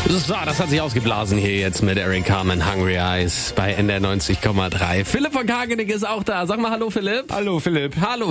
So, das hat sich ausgeblasen hier jetzt mit Eric Carmen, Hungry Eyes bei NDR 90,3. Philipp von Kagenig ist auch da. Sag mal hallo, Philipp. Hallo, Philipp. Hallo.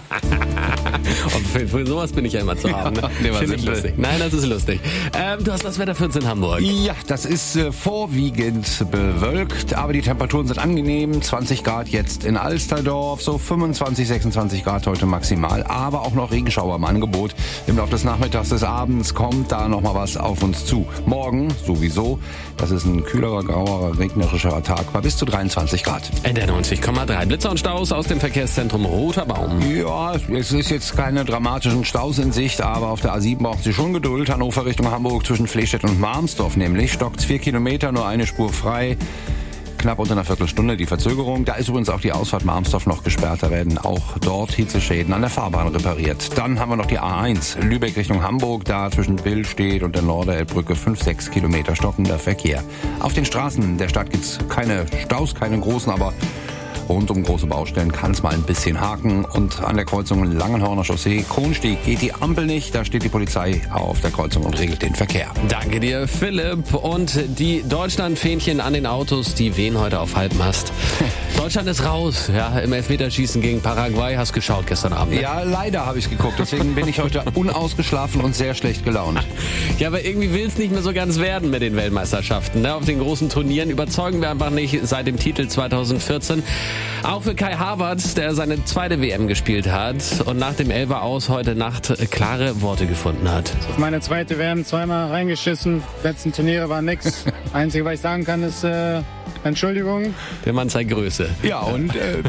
Und für sowas bin ich ja immer zu haben. Ne? Nee, war Finde ich lustig. Nein, das ist lustig. Du hast das Wetter für uns in Hamburg. Ja, das ist vorwiegend bewölkt, aber die Temperaturen sind angenehm. 20 Grad jetzt in Alsterdorf, so 25, 26 Grad heute maximal, aber auch noch Regenschauer im Angebot. Im Laufe des Nachmittags, des Abends kommt da noch mal was auf uns zu. Morgen sowieso, das ist ein kühlerer, grauer, regnerischer Tag bei bis zu 23 Grad. NDR 90,3. Blitzer und Staus aus dem Verkehrszentrum Roter Baum. Ja, es ist jetzt keine dramatischen Staus in Sicht, aber auf der A7 braucht sie schon Geduld. Hannover Richtung Hamburg zwischen Flehstedt und Marmsdorf nämlich. Stockt's 4 Kilometer, nur eine Spur frei. Knapp unter einer Viertelstunde die Verzögerung. Da ist übrigens auch die Ausfahrt Marmsdorf noch gesperrt. Da werden auch dort Hitzeschäden an der Fahrbahn repariert. Dann haben wir noch die A1 Lübeck Richtung Hamburg. Da zwischen Billstedt und der Norderelbbrücke 5-6 Kilometer stockender Verkehr. Auf den Straßen der Stadt gibt's keine Staus, keine großen, aber rund um große Baustellen kann es mal ein bisschen haken. Und an der Kreuzung Langenhorner Chaussee, Kronsteg, geht die Ampel nicht. Da steht die Polizei auf der Kreuzung und regelt den Verkehr. Danke dir, Philipp. Und die Deutschland-Fähnchen an den Autos, die wehen heute auf Halbmast. Deutschland ist raus, ja, im Elfmeterschießen gegen Paraguay. Hast geschaut gestern Abend, ne? Ja, leider habe ich geguckt. Deswegen bin ich heute unausgeschlafen und sehr schlecht gelaunt. Ja, aber irgendwie will es nicht mehr so ganz werden mit den Weltmeisterschaften. Ne? Auf den großen Turnieren überzeugen wir einfach nicht seit dem Titel 2014. Auch für Kai Havertz, der seine zweite WM gespielt hat und nach dem Elfer aus heute Nacht klare Worte gefunden hat. Meine zweite WM, zweimal reingeschissen. Letzten Turniere war nix. Einzige, was ich sagen kann, ist Entschuldigung. Der Mann zeigt Größe. Ja, und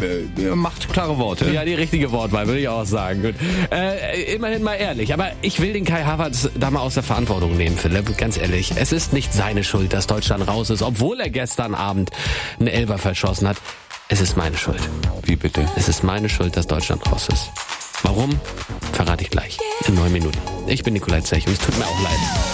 macht klare Worte. Ja, die richtige Wortwahl, würde ich auch sagen. Gut. Immerhin mal ehrlich. Aber ich will den Kai Havertz da mal aus der Verantwortung nehmen, Philipp. Ganz ehrlich. Es ist nicht seine Schuld, dass Deutschland raus ist, obwohl er gestern Abend einen Elfer verschossen hat. Es ist meine Schuld. Wie bitte? Es ist meine Schuld, dass Deutschland raus ist. Warum? Verrate ich gleich. In 9 Minuten. Ich bin Nikolai Zech und es tut mir auch leid.